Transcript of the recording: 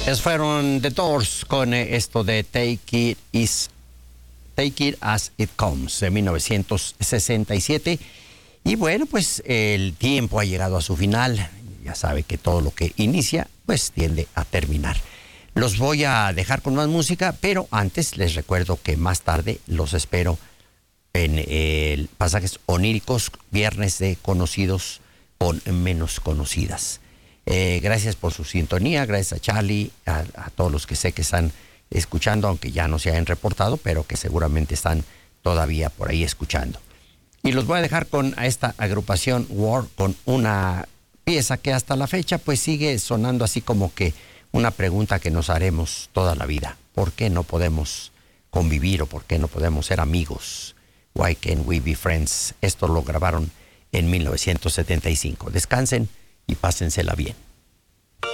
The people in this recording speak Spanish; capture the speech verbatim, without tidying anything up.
Ellos fueron The Doors con eh, esto de Take It, is, Take It As It Comes, de mil novecientos sesenta y siete. Y bueno, pues el tiempo ha llegado a su final. Ya sabe que todo lo que inicia, pues tiende a terminar. Los voy a dejar con más música, pero antes les recuerdo que más tarde los espero en el Pasajes Oníricos, viernes de conocidos con menos conocidas. Eh, gracias por su sintonía, gracias a Charlie, a, a todos los que sé que están escuchando, aunque ya no se hayan reportado, pero que seguramente están todavía por ahí escuchando. Y los voy a dejar con a esta agrupación War, con una pieza que hasta la fecha pues sigue sonando así como que una pregunta que nos haremos toda la vida. ¿Por qué no podemos convivir o por qué no podemos ser amigos? Why can't we be friends? Esto lo grabaron en mil novecientos setenta y cinco. Descansen y pásensela bien.